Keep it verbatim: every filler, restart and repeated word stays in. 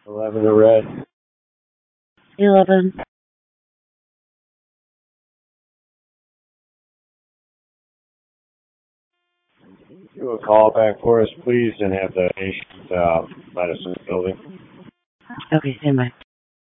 Eleven to red. Eleven. Do a call back for us, please, and have the patient uh, medicine building. Okay, stand by.